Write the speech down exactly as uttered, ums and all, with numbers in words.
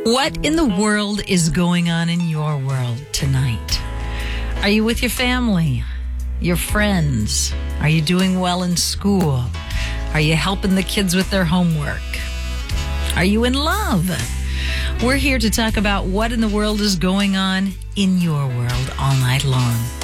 What in the world is going on in your world tonight? Are you with your family? Your friends? Are you doing well in school? Are you helping the kids with their homework? Are you in love? We're here to talk about what in the world is going on in your world all night long.